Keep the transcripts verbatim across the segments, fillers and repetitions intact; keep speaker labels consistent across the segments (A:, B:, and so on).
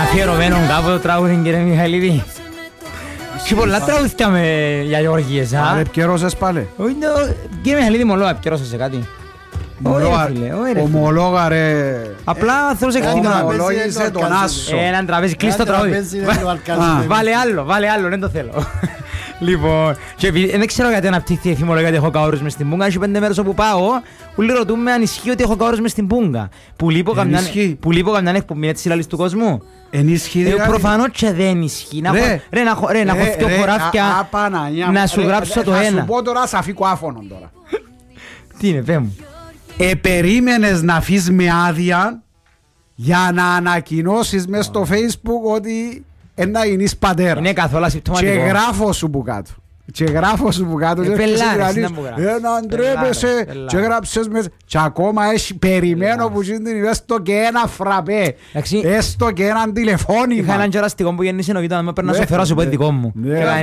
A: αφιερωμένο κάπου το τραγούδι, κύριε Μιχαηλίδη. Και πολλά τραγούδια με για Γεωργίες, α.
B: Άρα επικαιρώσες πάλι.
A: Κύριε Μιχαηλίδη, μολό, επικαιρώσες κάτι.
B: Ομολόγα ρε.
A: Απλά θέλω σε κάτι να
B: ομολόγησε τον Άσο.
A: Έναν τραπέζι, κλείσει το τραγούδι. Βάλε άλλο, βάλε άλλο, δεν το θέλω. Λοιπόν, δεν ξέρω γιατί αναπτύχθηκε η θυμολογία ότι έχω καόρους μες στην Πούγκα. Έχει πέντε μέρες όπου πάω, όλοι ρωτούμε αν ισχύει ότι έχω καόρους μες στην Πούγκα. Που λείπω καμιάν εκπομπή έτσι λαλής του κόσμου.
B: Ενίσχυει δηλαδή.
A: Προφανώς και δεν ισχύει. Ρε, να έχω δύο χωράφια να σου γράψω το ένα.
B: Θα σου πω τώρα, σ' αφήκω άφωνο τώρα.
A: Τι είναι, πέ μου.
B: Επερίμενες να αφήσεις με άδεια για να ανακοινώσεις μες στο Facebook ότι να γίνεις πατέρα.
A: Είναι καθόλου ασυμπτωματικό.
B: Και γράφω σου που κάτω. Και γράφω σου που κάτω.
A: Ε, πελάρες, να μου γράφεις.
B: Ε, να αντρέπεσαι. Και γράψες με. Και ακόμα έχει περιμένω που γίνει έστω και ένα φραπέ. Έστω και ένα τηλεφώνημα.
A: Είχα έναν κεραστικό που γεννήσε ο γείτονα. Με παίρνα σου φερά σου πω δικό μου.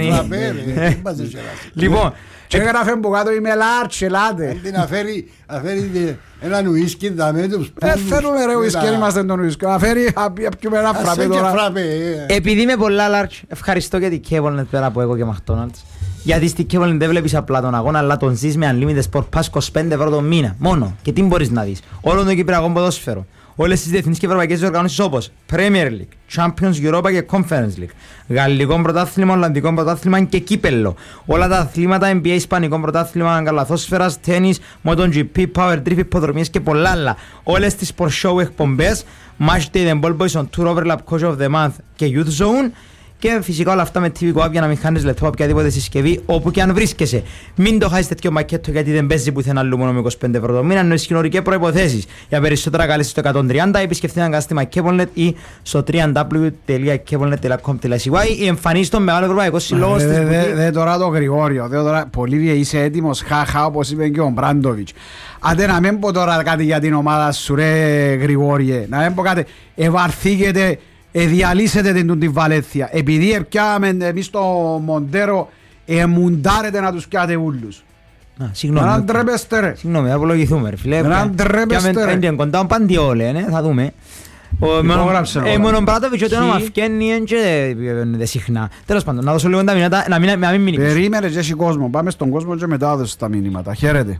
A: Λοιπόν.
B: Και έγραφε που κάτω είμαι λάρτς, ελάτε.
C: Αντί να φέρει έναν ουίσκι να με τους πούντους.
B: Δεν θέλουμε ρε ουίσκι, είμαστε τον ουίσκι. Να φέρει πιούμε ένα φραπέ τώρα.
A: Επειδή είμαι πολλά λάρτς, ευχαριστώ για την Kevlet πέρα από εγώ και McDonald's. Γιατί στη Kevlet δεν βλέπεις απλά τον αγώνα, αλλά τον ζεις με Unlimited Sport Pass είκοσι πέντε ευρώ το μήνα. Μόνο. Και τι μπορείς να δεις. Όλο το κυπριακό ποδόσφαιρο. Όλες τις διεθνείς και ευρωπαϊκές οργανώσεις όπως Premier League, Champions Europa και Conference League, Γαλλικό πρωτάθλημα, Ολλανδικό πρωτάθλημα και κύπελλο. Όλα τα αθλήματα N B A, Ισπανικό πρωτάθλημα, καλαθόσφαιρας, τένις, MotoGP, Power Drift, υποδρομίες και πολλά άλλα. Όλες τις Sport Show εκπομπές, Match Day, The Ball Boys on Tour, Overlap, Coach of the Month και Youth Zone. Και φυσικά όλα αυτά με τι βι Coop για να μην χάνεις λεπτό οποιαδήποτε συσκευή όπου και αν βρίσκεσαι. Μην το χάσεις τέτοιο μακέτο γιατί δεν παίζει πουθενά αλλού μόνο με είκοσι πέντε ευρώ το μήνα, ενώ ισχυρικές προϋποθέσεις. Για περισσότερα καλέστε στο εκατόν τριάντα, επισκεφτείτε ένα κατάστημα Kevlet ή στο double-u double-u double-u τελεία kevlet τελεία com τελεία c y ή εμφανίστε τον Μεγάλο Ευρωπαϊκό Συλλόγο της Βουλής.
B: Δε τώρα το Γρηγόριο, δε τώρα Πολύβια είσαι έτοιμος, χαχα όπως είπε και ο Μπράντοβιτς. Αντε να μην πω τώρα κάτι για την ομάδα σου ρε Γρηγόριε, να μην πω κάτι, ευαρθήκετε. Εδιαλύσετε την τη Βαλένθια. Επειδή έπιαμε εμείς το Μοντέρο, εμουντάρετε να τους πιάτε ούλους.
A: Συγγνώμη.
B: Να ντρέπεστε ρε.
A: Συγγνώμη, απολογηθούμε ρε φίλε.
B: Να ντρέπεστε ρε.
A: Πιάμε κοντά παντιόλε, θα δούμε. Μόνο Μπράτοβιτς ότι όνομα φκένει και δεν συχνά. Τέλος πάντων, να δώσω λίγο τα μηνύματα, να μην μείνει πίσω.
B: Περίμενε και έχει κόσμο. Πάμε στον κόσμο και μετά δώσεις τα μηνύματα. Χαίρετε.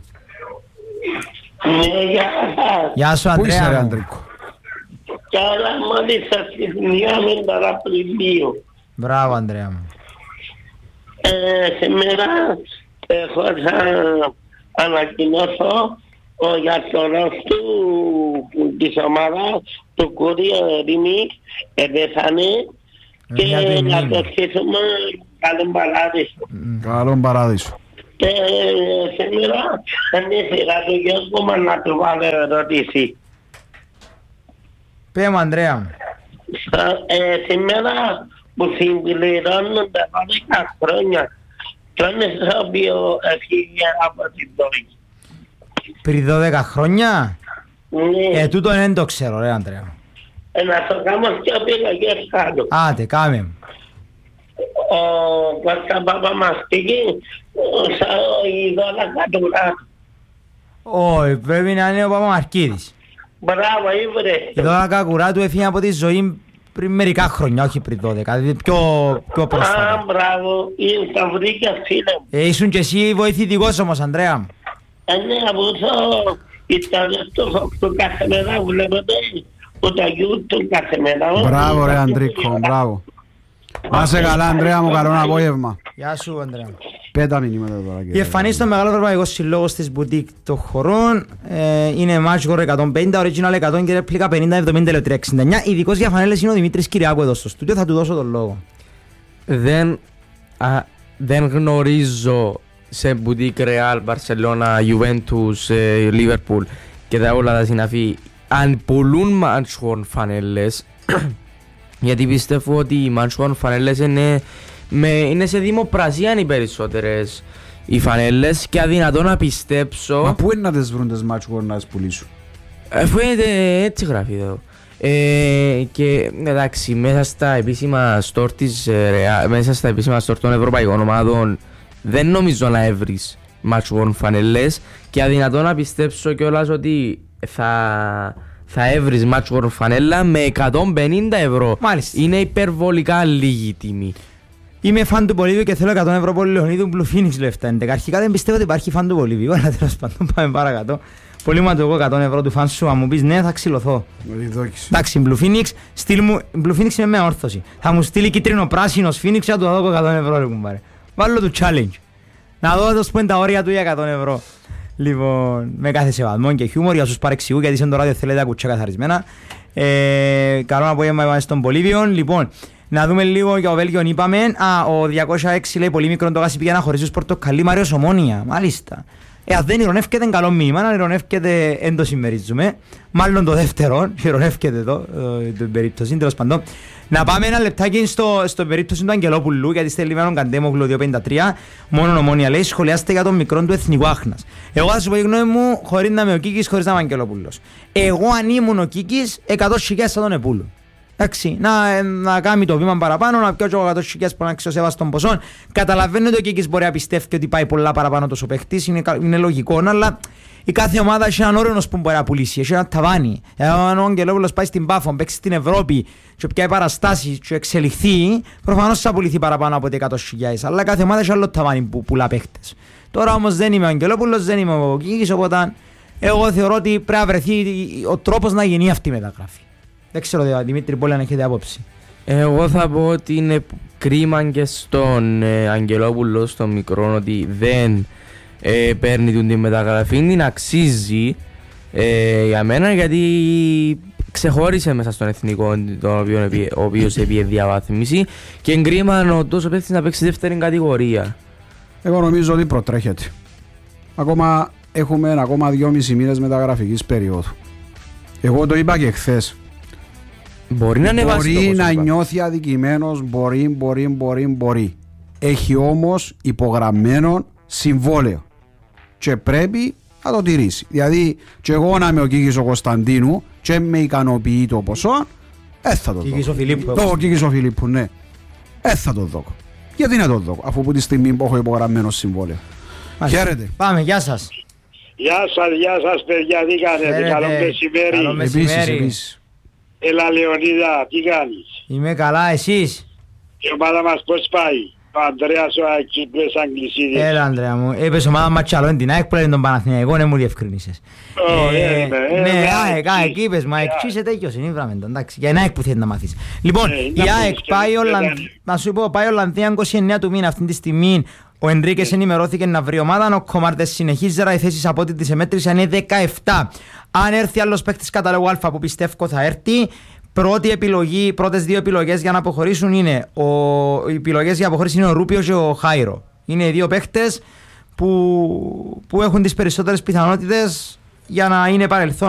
A: Γεια σου
B: Πού είσαι ρε
A: Ανδρέα.
B: Αντρίκο.
D: Και άλλα μόλις σας θυμιάμε τώρα πριν δύο.
A: Μπράβο Ανδρέα μου.
D: Σήμερα έχω θα ανακοινώσω ο γιατρός του της ομάδας του Κούριο Ερήμι επέθανε και να το ευχηθούμε καλόν παράδεισο.
B: Καλόν παράδεισο.
D: Και σήμερα είναι σειρά του Γιώργου μας να του βάλω ερώτηση.
A: Πέ μου Ανδρέα μου.
D: Σήμερα που συμπληρώνουν τα δώδεκα χρόνια ποιον είναι το οποίο έφυγε από την ζωή.
A: Πριν δώδεκα χρόνια.
D: Ναι.
A: Ε, τούτο δεν το ξέρω ρε Ανδρέα μου.
D: Ε, να το κάνω και επιλογές κάνω.
A: Άντε, κάμε μου.
D: Ο Κώστα Παπαμαστική, η δόλα κατουρά.
A: Όχι, πρέπει να είναι ο Παπαμαρκίδης.
D: Μπράβο, ήβρε.
A: Η δόλα Κακουράτου έφυγε από τη ζωή πριν μερικά χρόνια, όχι πριν δώδεκα, δηλαδή πιο, πιο πρόσφατα.
D: Α, μπράβο, τα βρήκα φίλε μου.
A: Ε, ήσουν και εσύ βοηθητικός όμως, Ανδρέα μου.
D: Ε, ναι, από το ήταν το κάθε μέρα βλέπετε, που τα YouTube κάθε μέρα.
B: Μπράβο ρε Αντρίκο, μπράβο. Να σε καλά Ανδρέα μου, καλό απόγευμα.
A: Γεια σου Ανδρέα μου.
B: Πέτα μηνύματα τώρα.
A: Η εμφανίση στο Μεγάλο Ευρωπαϊκό Συλλόγο της Μπουτίκ των χωρών ε, είναι Matchgore εκατόν πενήντα, Original εκατό και Replica πενήντα εβδομήντα τριακόσια εξήντα εννιά. Ειδικός για φανέλες είναι ο Δημήτρης Κυριάκου εδώ στο στούντιο, θα του δώσω τον λόγο.
E: Δεν, α, δεν γνωρίζω σε Μπουτίκ Real, Barcelona, Juventus, ε, Liverpool και τα όλα τα συναφή αν πουλούν Matchgore φανέλες γιατί πιστεύω ότι οι Matchgore φανέλες είναι, με, είναι σε δημοπρασία οι περισσότερες οι φανέλες και αδυνατό να πιστέψω.
B: Μα πού είναι να τις βρουν τις Matchgore να τις πουλήσουν.
E: Ε, φαίνεται έτσι γράφει εδώ. Ε, και εντάξει, μέσα στα επίσημα store της, ε, μέσα στα επίσημα store των ευρωπαϊκών ομάδων δεν νομίζω να έβρεις Matchgore φανέλες και αδυνατό να πιστέψω κιόλας ότι θα, θα έβρεις matchwork φανέλα με εκατόν πενήντα ευρώ.
A: Μάλιστα.
E: Είναι υπερβολικά λίγη τιμή.
A: Είμαι φαν του Πολύβιου και θέλω εκατό ευρώ πολύ Λεωνίδου Blue Phoenix λεφτά. Αρχικά δεν πιστεύω ότι υπάρχει φαν του Πολύβιου, αλλά τέλος πάντων πάμε παρακάτω. Πολύ μου εγώ εκατό ευρώ του φαν σου, αν μου πεις ναι θα ξυλωθώ. Εντάξει, Blue Phoenix, στείλ μου, Blue Phoenix είναι με όρθωση. Θα μου στείλει κίτρινο πράσινος Phoenix, θα του δω εκατό ευρώ ρε κουμπάρε. Βάλω του challenge. Να δω το σπούν τα όρια του για εκατό ευρώ. Λοιπόν, με κάθε σεβασμό και χιούμορ για όσους παρεξηγούν, γιατί σε το ράδιο θέλετε ακουτσιά καθαρισμένα. Ε, καλό απόγευμα είμαστε στον Πολύβιο. Λοιπόν, να δούμε λίγο για ο Βέλγιο. Είπαμε, α, ο διακόσια έξι λέει πολύ μικρό το γάσι πήγε να χωρίσει τους Πορτοκαλί Μάριος Ομόνια. Μάλιστα. Ε, αν δεν ηρωνεύκεται είναι καλό μήνυμα, αν ηρωνεύκεται δεν το συμμερίζουμε. Μάλλον το δεύτερο, ηρωνεύκεται εδώ, ε, την περίπτωση, τέλος πάντων. Να πάμε ένα λεπτάκι στο, στο περίπτωση του Αγγελόπουλου, γιατί στη Λιβάνο Καντέμογλου δύο πενήντα τρία, μόνο Ομόνια λέει, σχολιάστε για τον μικρό του Εθνικού Άχνας. Εγώ θα σου πω τη γνώμη μου, χωρίς να είμαι ο Κίκης, χωρίς να είμαι ο Αγγελόπουλος. Εγώ αν ήμουν ο Κίκης, εκατό χιλιάδες θα τον επούλου. Εντάξει, να, να κάνει το βήμα παραπάνω, να πιω και εκατό χιλιάδες που να αξιοσέβαστον ποσόν. Καταλαβαίνω ότι ο Κίκης μπορεί να πιστεύει ότι πάει πολλά παραπάνω τόσο παίχτης, είναι, είναι λογικό, αλλά η κάθε ομάδα έχει έναν όριο που μπορεί να πουλήσει, έχει ένα ταβάνι. Αν ο Αγγελόπουλος πάει στην Πάφο, παίξει στην Ευρώπη και πιάει παραστάσεις και εξελιχθεί, προφανώς θα πουληθεί παραπάνω από εκατό χιλιάδες. Αλλά κάθε ομάδα έχει άλλο ταβάνι που πουλά παίχτες. Τώρα όμως δεν είμαι ο Αγγελόπουλος, δεν είμαι ο Κίκης, οπότε εγώ θεωρώ ότι πρέπει να βρεθεί ο τρόπος να γίνει αυτή η μεταγραφή. Δεν ξέρω, Δημήτρη, πολύ αν έχετε άποψη.
E: Εγώ θα πω ότι είναι κρίμα και στον ε, Αγγελόπουλο, στον μικρό, ότι δεν ε, παίρνει την μεταγραφή. Την αξίζει ε, για μένα, γιατί ξεχώρισε μέσα στον εθνικό, τον οποίο, ο οποίος έπιε διαβάθμιση, και είναι κρίμα ο τόσο παίχτης να παίξει δεύτερη κατηγορία.
B: Εγώ νομίζω ότι προτρέχεται. Ακόμα έχουμε ακόμα δυόμισι μήνες μεταγραφικής περίοδου. Εγώ το είπα και χθες.
E: Μπορεί να ανεβάσει
B: Μπορεί
E: το
B: να
E: είπα.
B: νιώθει αδικημένος, μπορεί, μπορεί, μπορεί, μπορεί. Έχει όμως υπογραμμένο συμβόλαιο και πρέπει να το τηρήσει. Δηλαδή, και εγώ να είμαι ο Κίκης ο Κωνσταντίνου και με ικανοποιεί το ποσό, δεν θα το
A: Κίκης
B: δω.
A: ο Φιλίππου.
B: Το Κίκης ο Φιλίππου, ναι. Δεν θα το δω. Γιατί να το δω, αφού που τη στιγμή που έχω υπογραμμένο συμβόλαιο.
A: Μάλιστα.
B: Χαίρετε.
A: Πάμε, γεια σας.
F: Γεια σας, γεια σας παιδιά, τι κάνετε,
A: Χαίρετε.
F: καλό μεσημέρι.
A: Καλό μεσημέρι.
B: Επίσης, επίσης.
F: Έλα Λεωνίδα, τι κάνεις.
A: Είμαι καλά, εσείς.
F: Η ομάδα μας πώς πάει. Ο Ανδρέας ο Ακύπρες Αγγλισίδης.
A: Έλα, Ανδρέα μου. Έπαιζε ομάδα Ματσαλό, είναι την ΑΕΚ που λένε τον Παναθηναϊκό, ναι μου διευκρινίσες.
F: Ω,
A: Ε,
F: ε, ε,
A: Ναι,
F: ε,
A: ΑΕΚ,
F: ε,
A: ΑΕΚ είπες, μα
F: ε,
A: ΑΕΚ είσαι τέτοιος, είναι βράμεντο, εντάξει. Για ένα ΑΕΚ που θέλει να μάθεις. Λοιπόν,
F: Ε,
A: η
F: να
A: ΑΕΚ
F: πεις και
A: πάει
F: δεν
A: Ολλανδία,
F: είναι.
A: να σου πω, πάει Ολλανδία είκοσι εννέα του μήνα αυτή τη στιγμή. Ο Ενρίκες ενημερώθηκε να βρει ομάδα, ο Κομάρτες συνεχίζει, οι θέσεις από ό,τι τις εμέτρησαν είναι δεκαεπτά. Αν έρθει άλλος παίκτης καταλόγου Α που πιστεύω θα έρθει, πρώτη επιλογή, πρώτες δύο επιλογές για να αποχωρήσουν είναι ο, οι επιλογές για αποχώρηση είναι ο Ρούπιος και ο Χάιρο. Είναι οι δύο παίκτες που, που έχουν τις περισσότερες πιθανότητες για να είναι παρελθόν